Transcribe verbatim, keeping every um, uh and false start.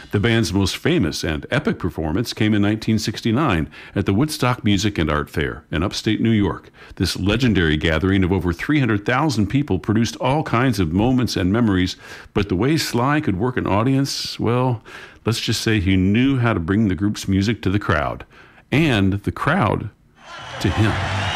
The band's most famous and epic performance came in nineteen sixty-nine at the Woodstock Music and Art Fair in upstate New York. This legendary gathering of over three hundred thousand people produced all kinds of moments and memories, but the way Sly could work an audience, well, let's just say he knew how to bring the group's music to the crowd, and the crowd to him.